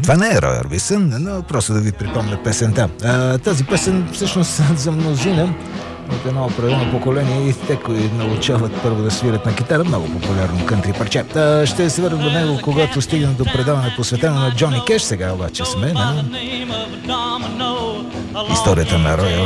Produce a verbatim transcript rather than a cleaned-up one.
Това не е Рой Орбисън, но просто да ви припомня песента. А, тази песен всъщност за мнозина от едно определено поколение и те, които научават първо да свирят на китара, много популярно кънтри парче. А, ще се върнем до него, когато стигнем до предаване посветено на Джони Кеш. Сега обаче сме на историята на Рой